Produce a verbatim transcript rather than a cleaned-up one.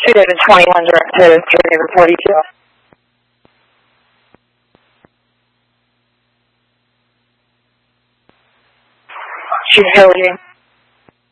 Student twenty-one direct to Survivor forty-two. She's Hillary.